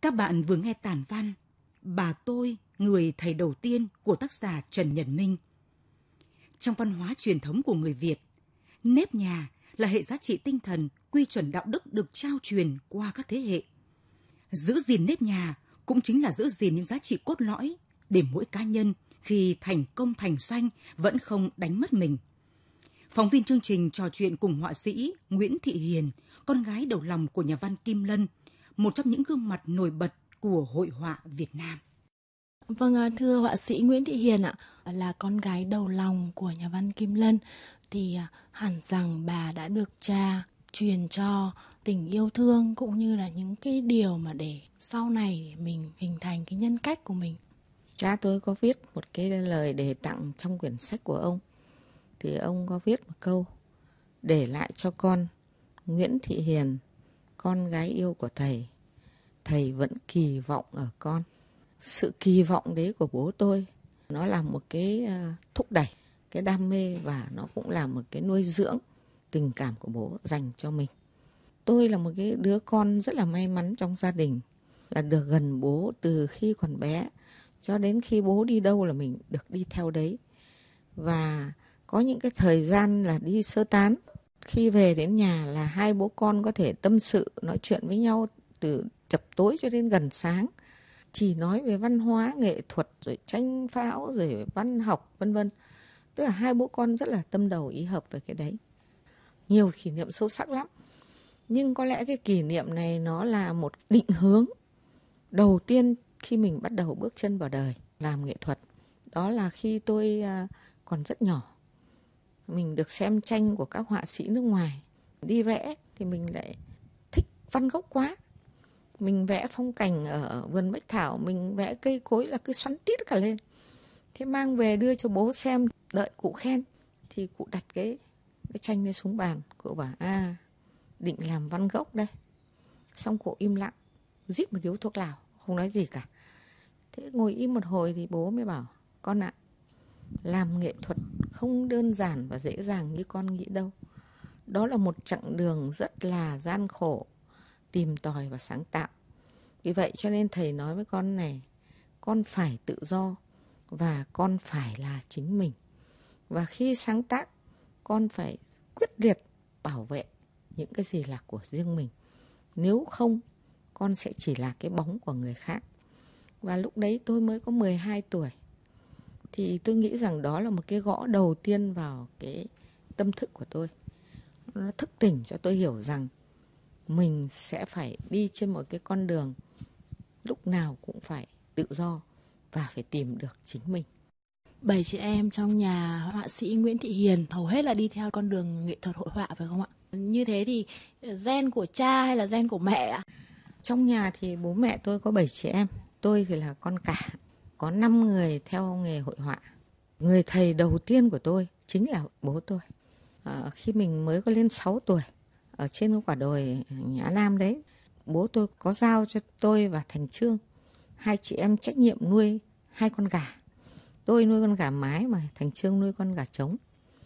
Các bạn vừa nghe tản văn Bà tôi, người thầy đầu tiên của tác giả Trần Nhật Minh. Trong văn hóa truyền thống của người Việt, nếp nhà là hệ giá trị tinh thần, quy chuẩn đạo đức được trao truyền qua các thế hệ. Giữ gìn nếp nhà cũng chính là giữ gìn những giá trị cốt lõi để mỗi cá nhân khi thành công thành danh vẫn không đánh mất mình. Phóng viên chương trình trò chuyện cùng họa sĩ Nguyễn Thị Hiền, con gái đầu lòng của nhà văn Kim Lân, một trong những gương mặt nổi bật của hội họa Việt Nam. Vâng, thưa họa sĩ Nguyễn Thị Hiền ạ, là con gái đầu lòng của nhà văn Kim Lân thì hẳn rằng bà đã được cha truyền cho tình yêu thương cũng như là những cái điều mà để sau này mình hình thành cái nhân cách của mình. Cha tôi có viết một cái lời đề tặng trong quyển sách của ông. Thì ông có viết một câu: để lại cho con Nguyễn Thị Hiền, con gái yêu của thầy. Thầy vẫn kỳ vọng ở con. Sự kỳ vọng đấy của bố tôi, nó là một cái thúc đẩy, cái đam mê, và nó cũng là một cái nuôi dưỡng tình cảm của bố dành cho mình. Tôi là một cái đứa con rất là may mắn trong gia đình, là được gần bố từ khi còn bé, cho đến khi bố đi đâu là mình được đi theo đấy. Và có những cái thời gian là đi sơ tán, khi về đến nhà là hai bố con có thể tâm sự, nói chuyện với nhau từ chập tối cho đến gần sáng, chỉ nói về văn hóa, nghệ thuật, rồi tranh pháo, rồi văn học, vân vân. Tức là hai bố con rất là tâm đầu ý hợp về cái đấy. Nhiều kỷ niệm sâu sắc lắm. Nhưng có lẽ cái kỷ niệm này nó là một định hướng đầu tiên khi mình bắt đầu bước chân vào đời làm nghệ thuật. Đó là khi tôi còn rất nhỏ, mình được xem tranh của các họa sĩ nước ngoài. Đi vẽ thì mình lại thích văn gốc quá. Mình vẽ phong cảnh ở vườn bách thảo, mình vẽ cây cối là cứ xoắn tít cả lên. Thế mang về đưa cho bố xem, đợi cụ khen. Thì cụ đặt cái tranh lên xuống bàn. Cụ bảo định làm văn gốc đây. Xong cụ im lặng, rít một điếu thuốc lào, không nói gì cả. Thế ngồi im một hồi thì bố mới bảo: con ạ, làm nghệ thuật không đơn giản và dễ dàng như con nghĩ đâu. Đó là một chặng đường rất là gian khổ, tìm tòi và sáng tạo. Vì vậy cho nên thầy nói với con này, con phải tự do và con phải là chính mình. Và khi sáng tác, con phải quyết liệt bảo vệ những cái gì là của riêng mình. Nếu không, con sẽ chỉ là cái bóng của người khác. Và lúc đấy tôi mới có 12 tuổi. Thì tôi nghĩ rằng đó là một cái gõ đầu tiên vào cái tâm thức của tôi. Nó thức tỉnh cho tôi hiểu rằng mình sẽ phải đi trên một cái con đường lúc nào cũng phải tự do và phải tìm được chính mình. 7 chị em trong nhà họa sĩ Nguyễn Thị Hiền hầu hết là đi theo con đường nghệ thuật hội họa phải không ạ? Như thế thì gen của cha hay là gen của mẹ ạ? Trong nhà thì bố mẹ tôi có 7 chị em. Tôi thì là con cả. Có 5 người theo nghề hội họa. Người thầy đầu tiên của tôi chính là bố tôi. Khi mình mới có lên 6 tuổi, ở trên cái quả đồi Nhã Nam đấy, bố tôi có giao cho tôi và Thành Trương, hai chị em, trách nhiệm nuôi 2 con gà. Tôi nuôi con gà mái mà Thành Trương nuôi con gà trống.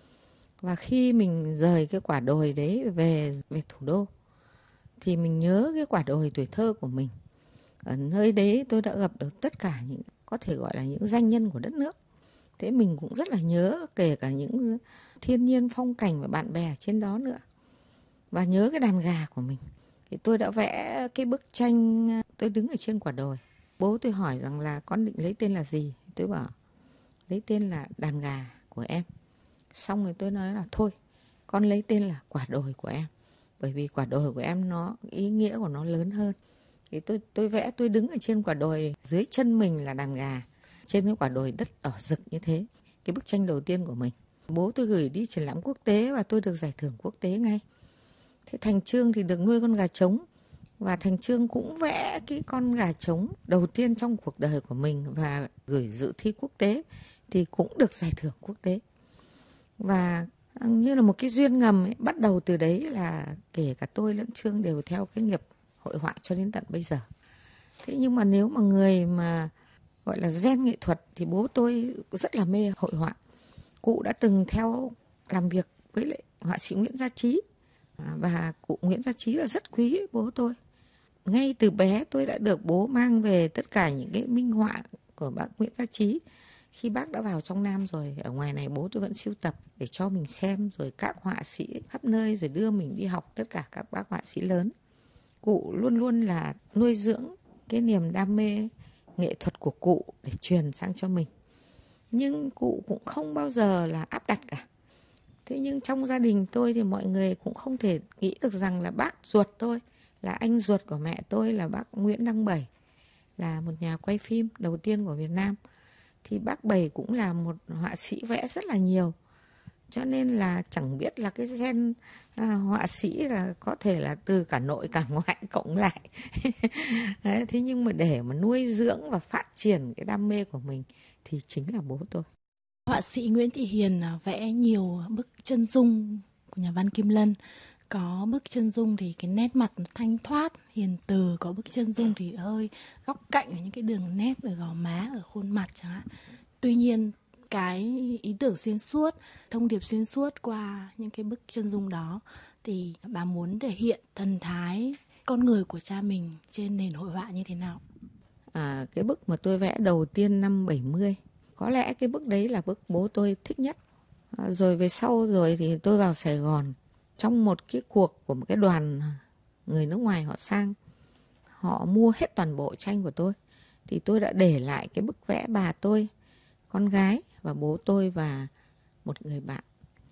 Và khi mình rời cái quả đồi đấy về thủ đô, thì mình nhớ cái quả đồi tuổi thơ của mình. Ở nơi đấy tôi đã gặp được tất cả những, có thể gọi là những danh nhân của đất nước. Thế mình cũng rất là nhớ kể cả những thiên nhiên phong cảnh và bạn bè trên đó nữa. Và nhớ cái đàn gà của mình. Thì tôi đã vẽ cái bức tranh tôi đứng ở trên quả đồi. Bố tôi hỏi rằng là con định lấy tên là gì? Tôi bảo lấy tên là đàn gà của em. Xong rồi tôi nói là thôi, con lấy tên là quả đồi của em. Bởi vì quả đồi của em nó ý nghĩa của nó lớn hơn. Thì tôi vẽ tôi đứng ở trên quả đồi, dưới chân mình là đàn gà, trên cái quả đồi đất đỏ rực như thế. Cái bức tranh đầu tiên của mình. Bố tôi gửi đi triển lãm quốc tế và tôi được giải thưởng quốc tế ngay. Thế Thành Trương thì được nuôi con gà trống. Và Thành Trương cũng vẽ cái con gà trống đầu tiên trong cuộc đời của mình và gửi dự thi quốc tế thì cũng được giải thưởng quốc tế. Và như là một cái duyên ngầm ấy, bắt đầu từ đấy là kể cả tôi lẫn Trương đều theo cái nghiệp hội họa cho đến tận bây giờ. Thế nhưng mà nếu mà người mà gọi là gen nghệ thuật thì bố tôi rất là mê hội họa. Cụ đã từng theo làm việc với lại họa sĩ Nguyễn Gia Trí. Và cụ Nguyễn Gia Trí là rất quý bố tôi. Ngay từ bé tôi đã được bố mang về tất cả những cái minh họa của bác Nguyễn Khắc Chí. Khi bác đã vào trong Nam rồi, ở ngoài này bố tôi vẫn sưu tập để cho mình xem, rồi các họa sĩ khắp nơi, rồi đưa mình đi học tất cả các bác họa sĩ lớn. Cụ luôn luôn là nuôi dưỡng cái niềm đam mê nghệ thuật của cụ để truyền sang cho mình. Nhưng cụ cũng không bao giờ là áp đặt cả. Thế nhưng trong gia đình tôi thì mọi người cũng không thể nghĩ được rằng là bác ruột tôi, là anh ruột của mẹ tôi là bác Nguyễn Đăng Bảy, là một nhà quay phim đầu tiên của Việt Nam. Thì bác Bảy cũng là một họa sĩ vẽ rất là nhiều. Cho nên là chẳng biết là cái gen họa sĩ là có thể là từ cả nội cả ngoại cộng lại. Đấy, thế nhưng mà để mà nuôi dưỡng và phát triển cái đam mê của mình thì chính là bố tôi. Họa sĩ Nguyễn Thị Hiền vẽ nhiều bức chân dung của nhà văn Kim Lân. Có bức chân dung thì cái nét mặt thanh thoát, hiền từ. Có bức chân dung thì hơi góc cạnh, những cái đường nét ở gò má, ở khuôn mặt chẳng hạn. Tuy nhiên cái ý tưởng xuyên suốt, thông điệp xuyên suốt qua những cái bức chân dung đó thì bà muốn thể hiện thần thái con người của cha mình trên nền hội họa như thế nào? Cái bức mà tôi vẽ đầu tiên năm 70, có lẽ cái bức đấy là bức bố tôi thích nhất. Rồi về sau rồi thì tôi vào Sài Gòn trong một cái cuộc của một cái đoàn người nước ngoài họ sang, họ mua hết toàn bộ tranh của tôi. Thì tôi đã để lại cái bức vẽ bà tôi, con gái và bố tôi và một người bạn.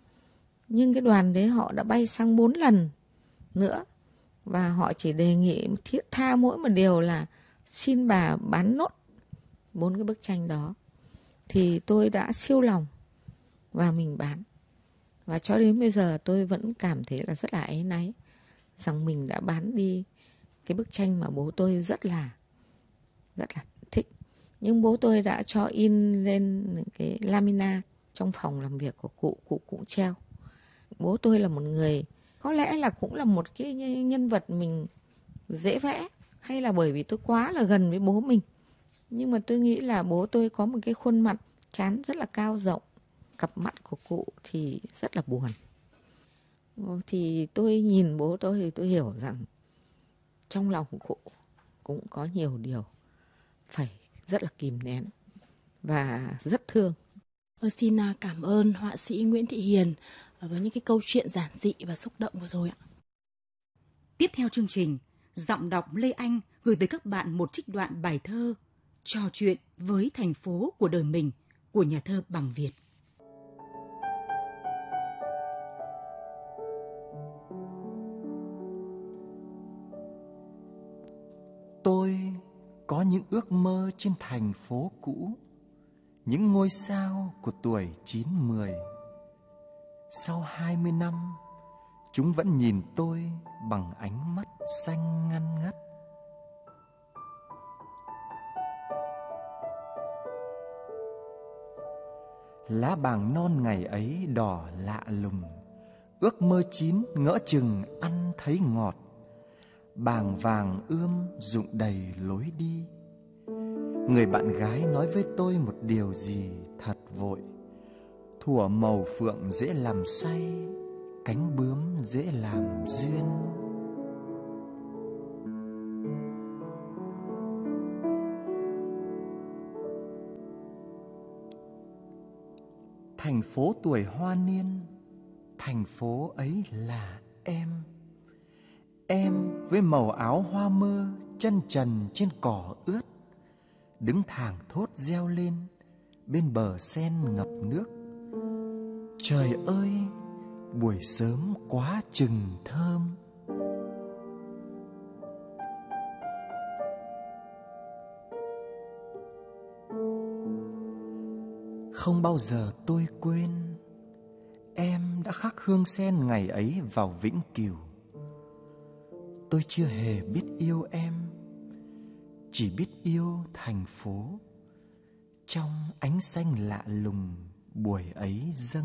Nhưng cái đoàn đấy họ đã bay sang 4 lần nữa và họ chỉ đề nghị thiết tha mỗi một điều là xin bà bán nốt 4 cái bức tranh đó. Thì tôi đã siêu lòng và mình bán. Và cho đến bây giờ tôi vẫn cảm thấy là rất là áy náy rằng mình đã bán đi cái bức tranh mà bố tôi rất là thích. Nhưng bố tôi đã cho in lên cái lamina trong phòng làm việc của cụ cũng treo. Bố tôi là một người có lẽ là cũng là một cái nhân vật mình dễ vẽ, hay là bởi vì tôi quá là gần với bố mình. Nhưng mà tôi nghĩ là bố tôi có một cái khuôn mặt trán rất là cao rộng, cặp mắt của cụ thì rất là buồn. Thì tôi nhìn bố tôi thì tôi hiểu rằng trong lòng của cụ cũng có nhiều điều phải rất là kìm nén và rất thương. Xin cảm ơn họa sĩ Nguyễn Thị Hiền với những cái câu chuyện giản dị và xúc động vừa rồi ạ. Tiếp theo chương trình, giọng đọc Lê Anh gửi tới các bạn một trích đoạn bài thơ Trò chuyện với thành phố của đời mình của nhà thơ Bằng Việt. Tôi có những ước mơ trên thành phố cũ, những ngôi sao của tuổi 9-10. Sau 20 năm, chúng vẫn nhìn tôi bằng ánh mắt xanh ngăn ngắt. Lá bàng non ngày ấy đỏ lạ lùng, ước mơ chín ngỡ chừng ăn thấy ngọt. Bàng vàng ươm rụng đầy lối đi. Người bạn gái nói với tôi một điều gì thật vội: thuở màu phượng dễ làm say, cánh bướm dễ làm duyên. Thành phố tuổi hoa niên, thành phố ấy là em. Em với màu áo hoa mơ, chân trần trên cỏ ướt, đứng thẳng thốt reo lên bên bờ sen ngập nước. Trời ơi, buổi sớm quá chừng thơm. Không bao giờ tôi quên, em đã khắc hương sen ngày ấy vào Vĩnh Cửu. Tôi chưa hề biết yêu em, chỉ biết yêu thành phố trong ánh xanh lạ lùng buổi ấy dâng